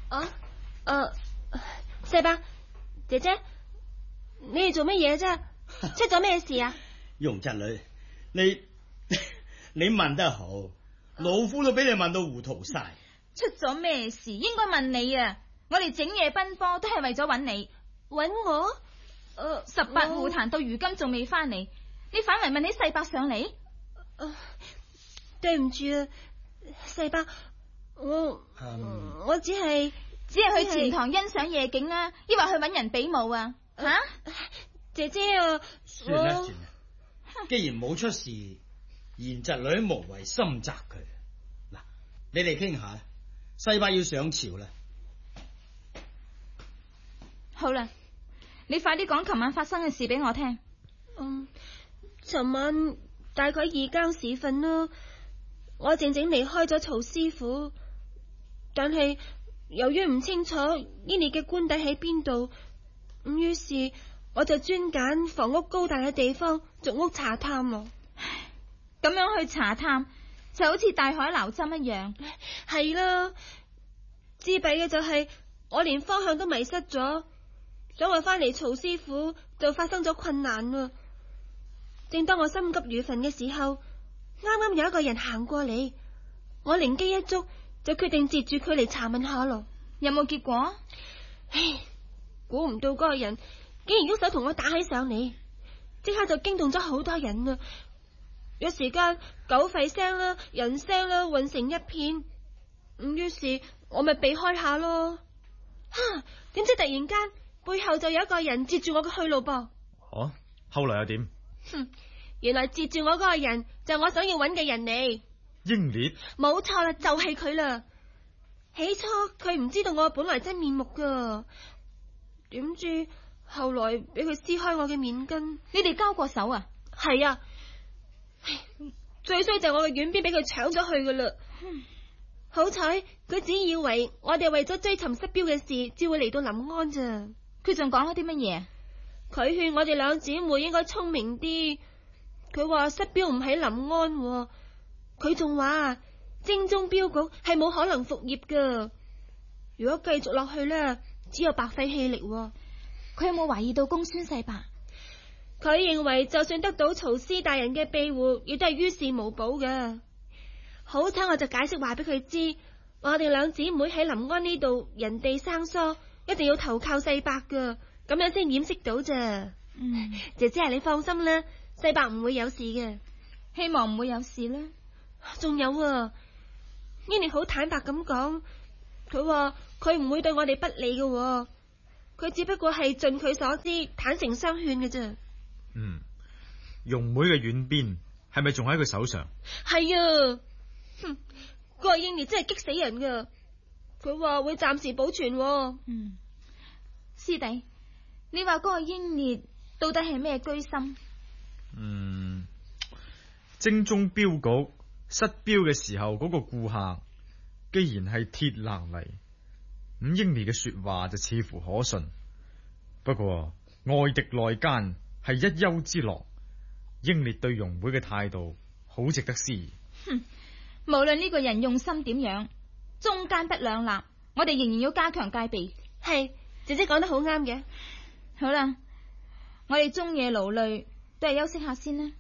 世伯姐姐，你哋做乜嘢啫？出咗咩事啊？ 容侄女，你問得好，老夫都俾你問到糊塗晒。 出咗咩事？應該問你啊！我哋整夜奔波都係為咗揾你。 揾我 ？18戶壇到如今仲未翻嚟，你反為問起世伯上嚟？ 對唔住啊，世伯，我只係去前堂欣賞夜景啦，抑或去揾人比武啊？吓？ 姐姐啊， 算啦，既然冇出事，賢侄女無謂深責佢。嗱，你哋傾下，世伯要上朝啦。 好啦，你快啲講琴晚發生嘅事俾我聽。 尋晚大概2更時分啦，我靜靜離開咗曹師傅，但係由於唔清楚英烈嘅官邸喺邊度，於是我就專揀房屋高大嘅地方逐屋查探咯。 咁樣去查探就好似大海撈針一樣。 係啦，至弊嘅就係我連方向都迷失咗，想話翻嚟曹師傅就發生咗困難啦。正當我心急如焚嘅時候，啱啱有一個人行過嚟，我靈機一觸，就決定截住佢嚟查問下咯。 有冇結果？ 唉，估唔到嗰個人竟然喐手同我打起上嚟，即刻就驚動咗好多人啦。一時間狗吠聲啦、人聲啦混成一片，於是我咪避開下咯。點知突然間背後就有一個人截住我嘅去路噃。 後來又點？ 原來截住我嗰個人就係我想要揾嘅人嚟。 英烈？ 冇錯啦，就係佢啦。起初佢唔知道我本來真面目噶，點知後來俾佢撕開我嘅面巾。 你哋交過手啊？ 係啊，最衰就係我嘅軟鞭俾佢搶咗去噶啦。好彩佢只以為我哋為咗追尋失標嘅事，只會嚟到臨安咋。 佢仲講咗啲乜嘢？ 佢勸我哋兩姊妹應該聰明啲。佢話失標唔喺臨安，佢仲話精忠鏢局係冇可能復業噶。如果繼續落去咧，只有白費氣力。 佢有冇懷疑到公孫世伯？ 佢認為就算得到曹師大人嘅庇護，亦都係於事無補噶。好彩我就解釋話俾佢知，我哋兩姊妹喺臨安呢度人地生疏，一定要投靠世伯噶，咁樣先掩飾到咋。姐姐你放心啦，世伯唔會有事嘅， 希望唔會有事啦。 仲有英烈好坦白咁講，佢話佢唔會對我哋不利嘅，佢只不過係盡佢所知坦誠相勸嘅啫。 容妹嘅軟鞭係咪仲喺佢手上？ 係啊，嗰個英烈真係激死人噶，佢話會暫時保存。 師弟，你話嗰個英烈到底係咩居心？ 精忠鏢局失標嘅時候，嗰個顧客既然係鐵勒嚟，咁英烈嘅說話就似乎可信。不過外敵內奸係一丘之貉，英烈對容妹嘅態度好值得思議。 無論呢個人用心點樣，中間不兩立，我哋仍然要加強戒備。 係，姐姐講得好啱嘅。 好啦，我哋終夜勞累，都係休息下先啦。